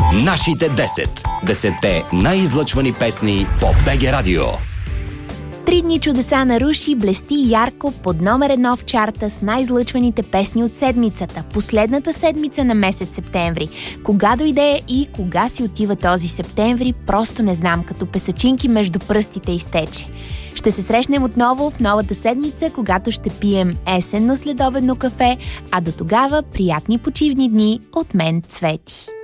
Нашите 10. 10-те най-излъчвани песни по БГ Радио. 3 дни чудеса на Руши блести ярко под номер 1 в чарта с най-излъчваните песни от седмицата. Последната седмица на месец септември. Кога дойде и кога си отива този септември, просто не знам, като песачинки между пръстите изтече. Ще се срещнем отново в новата седмица, когато ще пием есенно следобедно кафе, а до тогава приятни почивни дни от мен, Цвети.